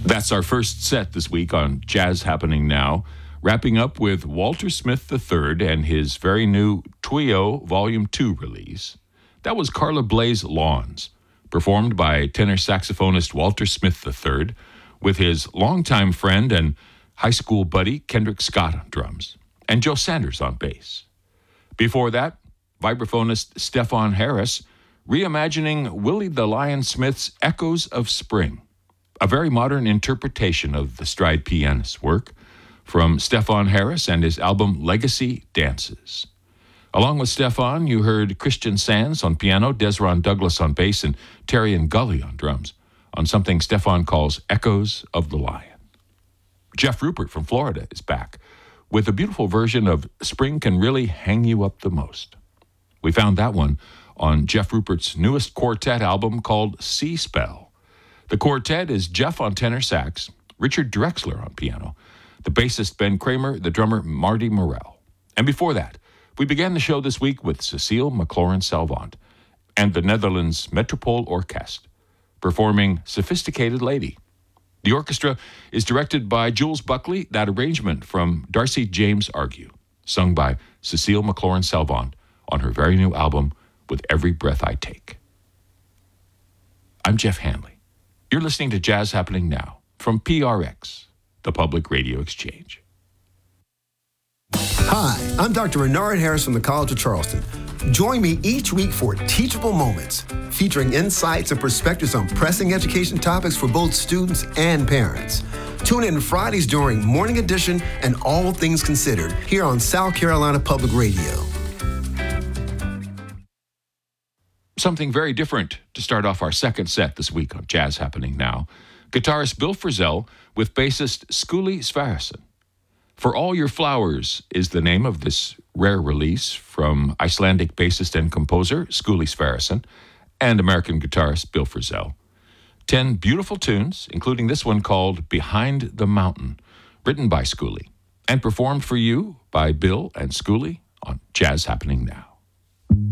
That's our first set this week on Jazz Happening Now, wrapping up with Walter Smith III and his very new Trio Volume 2 release. That was Carla Bley's Lawns, performed by tenor saxophonist Walter Smith III with his longtime friend and high school buddy Kendrick Scott on drums, and Joe Sanders on bass. Before that, vibraphonist Stefon Harris reimagining Willie the Lion Smith's Echoes of Spring, a very modern interpretation of the stride pianist's work from Stefon Harris and his album Legacy Dances. Along with Stefon, you heard Christian Sands on piano, Desron Douglas on bass, and Terry and Gully on drums on something Stefon calls Echoes of the Lion. Jeff Rupert from Florida is back with a beautiful version of Spring Can Really Hang You Up the Most. We found that one on Jeff Rupert's newest quartet album called Sea Spell. The quartet is Jeff on tenor sax, Richard Drexler on piano, the bassist Ben Kramer, the drummer Marty Morell. And before that, we began the show this week with Cecile McLaurin-Salvant and the Netherlands Metropole Orkest, performing Sophisticated Lady. The orchestra is directed by Jules Buckley, that arrangement from Darcy James Argue, sung by Cecile McLaurin-Salvant on her very new album, With Every Breath I Take. I'm Jeff Hanley. You're listening to Jazz Happening Now from PRX, the Public Radio Exchange. Hi, I'm Dr. Renard Harris from the College of Charleston. Join me each week for Teachable Moments, featuring insights and perspectives on pressing education topics for both students and parents. Tune in Fridays during Morning Edition and All Things Considered here on South Carolina Public Radio. Something very different to start off our second set this week on Jazz Happening Now. Guitarist Bill Frisell with bassist Skuli Sverrisson. For All Your Flowers is the name of this rare release from Icelandic bassist and composer Skuli Sverrisson and American guitarist Bill Frisell. 10 beautiful tunes, including this one called Behind the Mountain, written by Skuli and performed for you by Bill and Skuli on Jazz Happening Now.